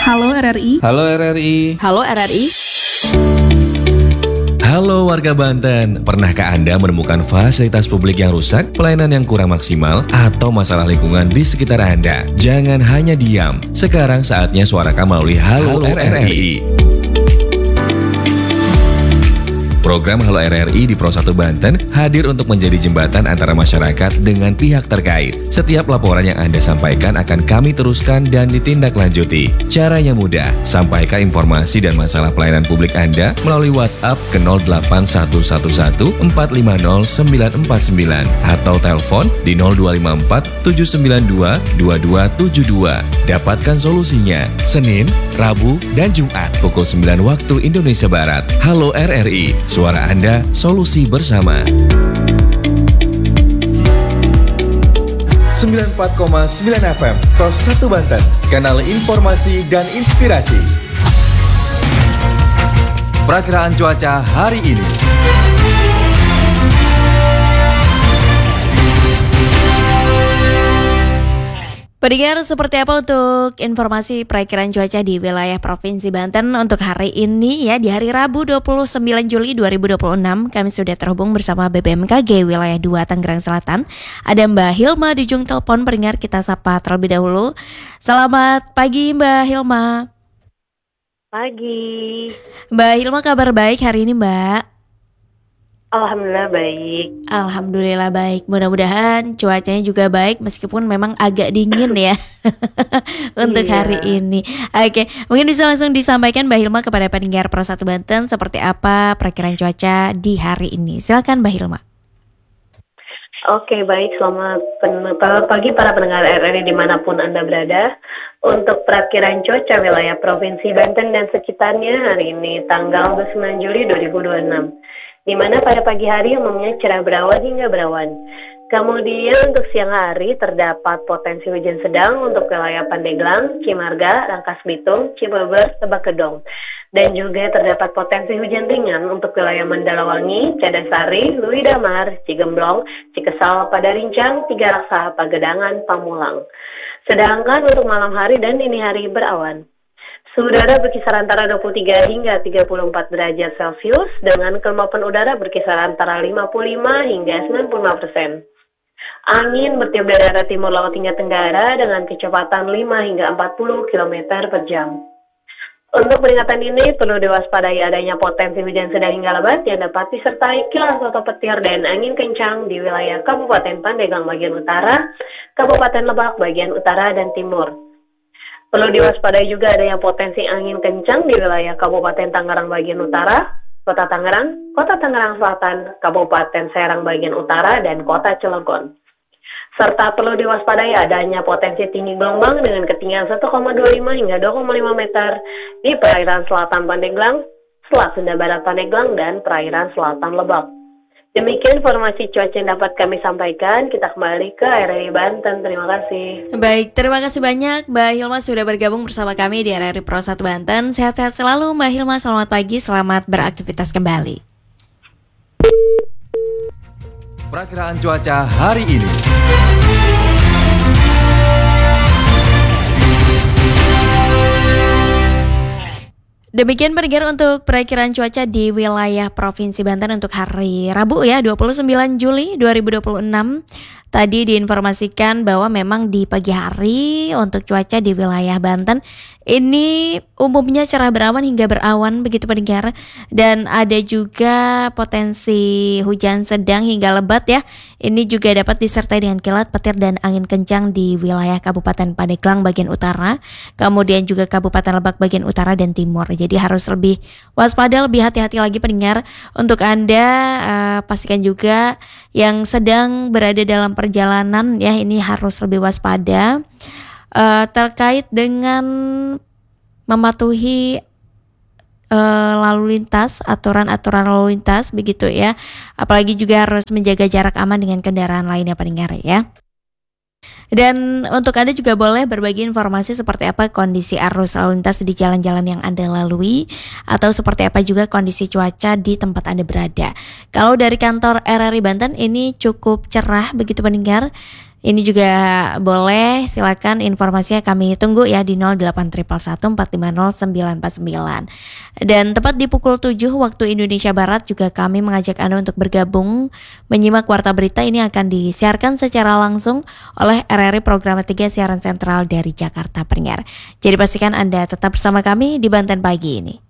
Halo RRI. Halo RRI. Halo RRI. Halo warga Banten, pernahkah Anda menemukan fasilitas publik yang rusak, pelayanan yang kurang maksimal, atau masalah lingkungan di sekitar Anda? Jangan hanya diam, sekarang saatnya suarakan melalui Halo RRI. Program Halo RRI di Pro 1 Banten hadir untuk menjadi jembatan antara masyarakat dengan pihak terkait. Setiap laporan yang Anda sampaikan akan kami teruskan dan ditindaklanjuti. Caranya mudah, sampaikan informasi dan masalah pelayanan publik Anda melalui WhatsApp ke 08111 450 949 atau telepon di 0254 792 2272. Dapatkan solusinya Senin, Rabu, dan Jumat pukul 9 waktu Indonesia Barat. Halo RRI. Suara Anda, solusi bersama. 94,9 FM Pro 1 Banten, kanal informasi dan inspirasi. Perakiraan cuaca hari ini. Pendengar, seperti apa untuk informasi perakiraan cuaca di wilayah Provinsi Banten untuk hari ini ya, di hari Rabu 29 Juli 2026 kami sudah terhubung bersama BBMKG wilayah 2 Tangerang Selatan. Ada Mbak Hilma di ujung telepon, pendengar kita sapa terlebih dahulu. Selamat pagi Mbak Hilma. Pagi. Mbak Hilma, kabar baik hari ini Mbak? Alhamdulillah baik. Alhamdulillah baik. Mudah-mudahan cuacanya juga baik meskipun memang agak dingin ya untuk hari ini. Oke, mungkin bisa langsung disampaikan Mbak Hilma kepada pendengar Pro 1 Banten seperti apa perakiraan cuaca di hari ini. Silakan Mbak Hilma. Oke, baik. Selamat pagi para pendengar RRI dimanapun Anda berada. Untuk perakiraan cuaca wilayah Provinsi Banten dan sekitarnya hari ini tanggal 29 Juli 2026. Di mana pada pagi hari umumnya cerah berawan hingga berawan. Kemudian untuk siang hari terdapat potensi hujan sedang untuk wilayah Pandeglang, Cimarga, Rangkas Bitung, Cibeber, Lebak Gedong. Dan juga terdapat potensi hujan ringan untuk wilayah Mandalawangi, Cadasari, Lui Damar, Cigemblong, Cikesal, Padarincang, Tiga Raksa, Pagedangan, Pamulang. Sedangkan untuk malam hari dan dini hari berawan. Suhu udara berkisar antara 23 hingga 34 derajat Celcius dengan kelembapan udara berkisar antara 55 hingga 95%. Angin bertiup dari arah timur laut hingga tenggara dengan kecepatan 5 hingga 40 km per jam. Untuk peringatan ini perlu diwaspadai adanya potensi hujan sedang hingga lebat yang dapat disertai kilat atau petir dan angin kencang di wilayah Kabupaten Pandeglang bagian utara, Kabupaten Lebak bagian utara dan timur. Perlu diwaspadai juga adanya potensi angin kencang di wilayah Kabupaten Tangerang bagian utara, Kota Tangerang Selatan, Kabupaten Serang bagian utara, dan Kota Cilegon. Serta perlu diwaspadai adanya potensi tinggi gelombang dengan ketinggian 1,25 hingga 2,5 meter di perairan selatan Pandeglang, Selat Sunda Barat Pandeglang, dan perairan selatan Lebak. Demikian informasi cuaca yang dapat kami sampaikan. Kita kembali ke RRI Banten. Terima kasih. Baik, terima kasih banyak Mbak Hilma sudah bergabung bersama kami di RRI Pro 1 Banten. Sehat-sehat selalu Mbak Hilma, selamat pagi, selamat beraktivitas kembali. Perakiraan cuaca hari ini. Demikian pendengar untuk perakiraan cuaca di wilayah Provinsi Banten untuk hari Rabu ya 29 Juli 2026. Tadi diinformasikan bahwa memang di pagi hari untuk cuaca di wilayah Banten ini umumnya cerah berawan hingga berawan begitu pendengar, dan ada juga potensi hujan sedang hingga lebat ya. Ini juga dapat disertai dengan kilat, petir dan angin kencang di wilayah Kabupaten Pandeglang bagian utara, kemudian juga Kabupaten Lebak bagian utara dan timur. Jadi harus lebih waspada, lebih hati-hati lagi pendengar. Untuk Anda pastikan juga yang sedang berada dalam perjalanan ya, ini harus lebih waspada terkait dengan mematuhi lalu lintas, aturan-aturan lalu lintas begitu ya. Apalagi juga harus menjaga jarak aman dengan kendaraan lainnya pendengar ya. Dan untuk Anda juga boleh berbagi informasi seperti apa kondisi arus lalu lintas di jalan-jalan yang Anda lalui, atau seperti apa juga kondisi cuaca di tempat Anda berada. Kalau dari kantor RRI Banten ini cukup cerah begitu pendengar, Ini juga boleh, silakan informasinya kami tunggu ya di 081114500949. Dan tepat di pukul 7 waktu Indonesia Barat juga kami mengajak Anda untuk bergabung menyimak Warta Berita. Ini akan disiarkan secara langsung oleh RRI Program 3 Siaran Sentral dari Jakarta Pendengar. Jadi pastikan Anda tetap bersama kami di Banten Pagi ini.